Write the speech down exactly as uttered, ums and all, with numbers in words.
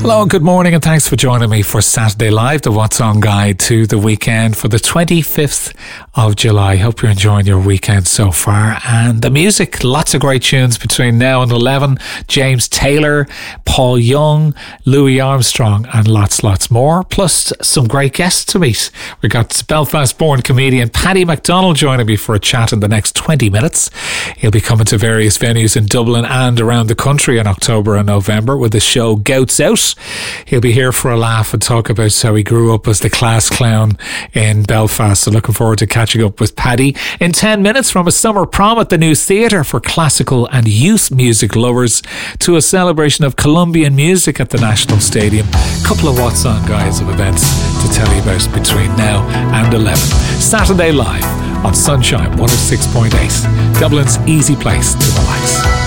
Hello, good morning, and thanks for joining me for Saturday Live, the What's On Guide to the weekend for the twenty-fifth of July. Hope you're enjoying your weekend so far. And the music, lots of great tunes between now and eleven. James Taylor, Paul Young, Louis Armstrong, and lots, lots more. Plus some great guests to meet. We got Belfast-born comedian Paddy McDonald joining me for a chat in the next twenty minutes. He'll be coming to various venues in Dublin and around the country in October and November with the show Gouts Out. He'll be here for a laugh and talk about how he grew up as the class clown in Belfast. So looking forward to catching up with Paddy. In ten minutes, from a summer prom at the New Theatre for classical and youth music lovers to a celebration of Colombian music at the National Stadium. A couple of What's On Guys of events to tell you about between now and eleven. Saturday Live on Sunshine one oh six point eight, Dublin's easy place to relax.